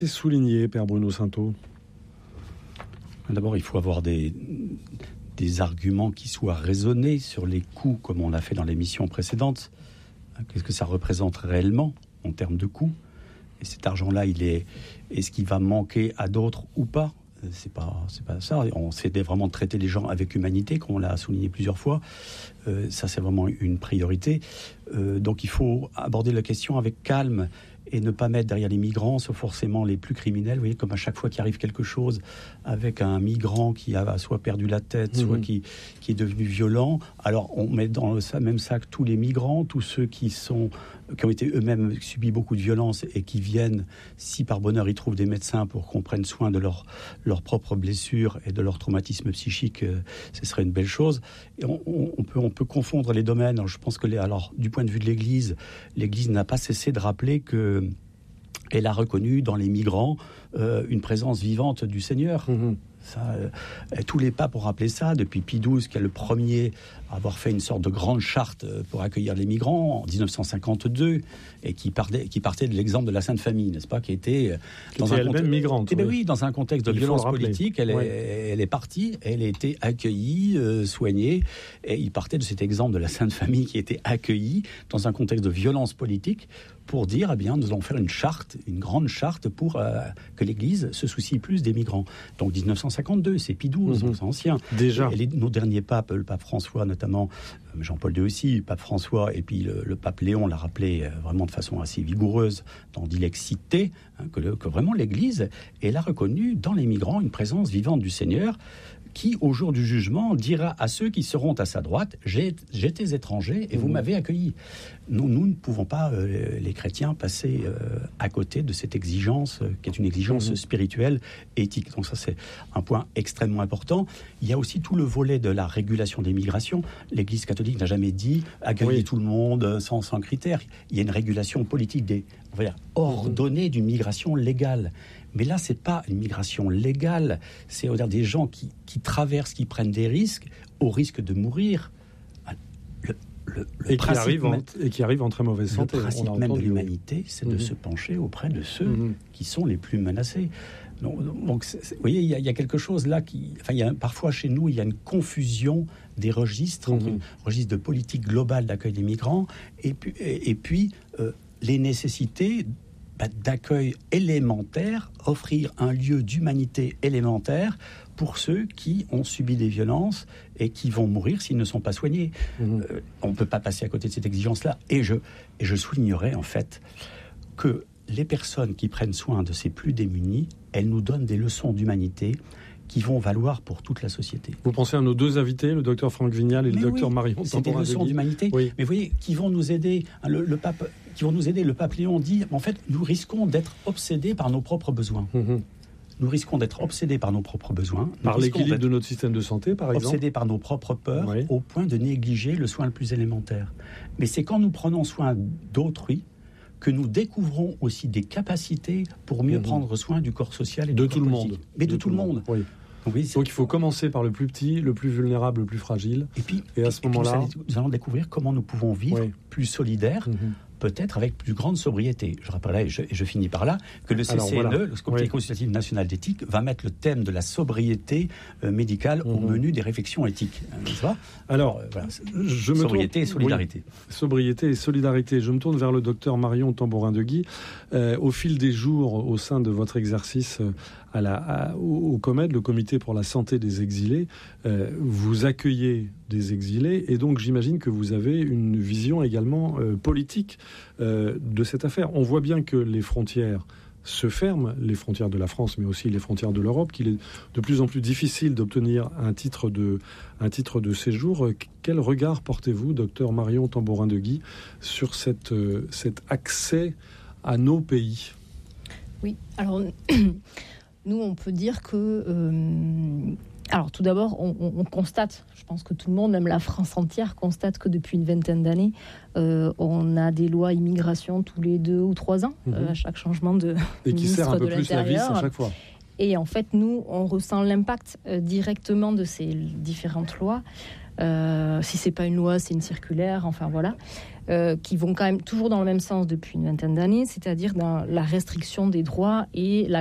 Souligné, Père Bruno Sainteau. D'abord, il faut avoir des arguments qui soient raisonnés sur les coûts, comme on l'a fait dans l'émission précédente. Qu'est-ce que ça représente réellement en termes de coûts? Et cet argent-là, est-ce qu'il va manquer à d'autres ou pas? C'est pas ça. On essaie vraiment de traiter les gens avec humanité, comme on l'a souligné plusieurs fois. Ça, c'est vraiment une priorité. Donc, il faut aborder la question avec calme et ne pas mettre derrière les migrants, sauf forcément les plus criminels. Vous voyez, comme à chaque fois qu'il arrive quelque chose avec un migrant qui a soit perdu la tête, soit qui est devenu violent, alors on met dans le même sac tous les migrants, tous ceux qui ont été eux-mêmes subi beaucoup de violence et qui viennent, si par bonheur ils trouvent des médecins pour qu'on prenne soin de leurs propres blessures et de leur traumatisme psychique, ce serait une belle chose. Et on peut confondre les domaines. Alors, je pense que du point de vue de l'Église n'a pas cessé de rappeler qu'elle a reconnu dans les migrants une présence vivante du Seigneur. Ça, tous les papes ont rappelé ça, depuis Pie XII, qui est le premier à avoir fait une sorte de grande charte pour accueillir les migrants en 1952, et qui partait de l'exemple de la Sainte Famille, n'est-ce pas, qui était elle-même migrante. Oui, dans un contexte de violence politique, elle est partie, elle a été accueillie, soignée, et il partait de cet exemple de la Sainte Famille qui était accueillie dans un contexte de violence politique, pour dire, eh bien, nous allons faire une grande charte pour que l'Église se soucie plus des migrants. Donc 1952, c'est Pie XII, c'est ancien. Déjà. Et nos derniers papes, le pape François notamment, Jean-Paul II aussi, le pape François, et puis le pape Léon l'a rappelé vraiment de façon assez vigoureuse dans Dilexité, que vraiment l'Église, elle a reconnu dans les migrants une présence vivante du Seigneur, qui, au jour du jugement, dira à ceux qui seront à sa droite, j'étais étranger et vous m'avez accueilli. Nous ne pouvons pas, les chrétiens, passer à côté de cette exigence, qui est une exigence spirituelle et éthique. Donc ça, c'est un point extrêmement important. Il y a aussi tout le volet de la régulation des migrations. L'Église catholique n'a jamais dit accueillir tout le monde sans critères. Il y a une régulation politique ordonnée d'une migration légale. Mais là, c'est pas une migration légale, c'est des gens qui traversent, qui prennent des risques, au risque de mourir. Et qui arrivent en très mauvaise santé. Le principe même de l'humanité, c'est de se pencher auprès de ceux qui sont les plus menacés. Donc, vous voyez, il y a quelque chose là parfois chez nous, il y a une confusion des registres, entre un registre de politique globale d'accueil des migrants et puis les nécessités d'accueil élémentaire, offrir un lieu d'humanité élémentaire pour ceux qui ont subi des violences et qui vont mourir s'ils ne sont pas soignés. On ne peut pas passer à côté de cette exigence-là. Et je soulignerai en fait que les personnes qui prennent soin de ces plus démunis, elles nous donnent des leçons d'humanité qui vont valoir pour toute la société. Vous pensez à nos deux invités, le docteur Franck Vignal et le docteur Marion Tamborin-Degui. C'est des leçons d'humanité. Oui. Mais vous voyez, qui vont nous aider. Le pape Léon dit, en fait, nous risquons d'être obsédés par nos propres besoins. Nous risquons d'être obsédés par nos propres besoins. Par l'équilibre de notre système de santé, par exemple. Obsédés par nos propres peurs, au point de négliger le soin le plus élémentaire. Mais c'est quand nous prenons soin d'autrui que nous découvrons aussi des capacités pour mieux prendre soin du corps social et de tout le monde. Mais de tout le monde. Oui. Donc il faut commencer par le plus petit, le plus vulnérable, le plus fragile. Et à ce moment-là, nous allons découvrir comment nous pouvons vivre plus solidaires, peut-être avec plus grande sobriété. Je rappellerai, et je finis par là, que le CCNE, le Comité consultatif national d'éthique, va mettre le thème de la sobriété médicale au menu des réflexions éthiques. N'est-ce pas ? Alors, sobriété et solidarité. Sobriété et solidarité. Je me tourne vers le docteur Marion Tamborin-Degui. Au fil des jours, au sein de votre exercice au COMED, le Comité pour la santé des exilés, vous accueillez des exilés et donc j'imagine que vous avez une vision également politique de cette affaire. On voit bien que les frontières se ferment, les frontières de la France mais aussi les frontières de l'Europe, qu'il est de plus en plus difficile d'obtenir un titre de séjour. Quel regard portez-vous, docteur Marion Tamborin-Degui, sur cet accès à nos pays ? Oui, alors nous on peut dire que alors tout d'abord on constate, je pense que tout le monde, même la France entière, constate que depuis une vingtaine d'années on a des lois immigration tous les 2 ou 3 ans à chaque changement de et qui ministre sert un peu de plus la vis à l'Intérieur. chaque fois. Et en fait, nous, on ressent l'impact directement de ces différentes lois. Si c'est pas une loi, c'est une circulaire, enfin voilà, qui vont quand même toujours dans le même sens depuis une vingtaine d'années, c'est-à-dire dans la restriction des droits et la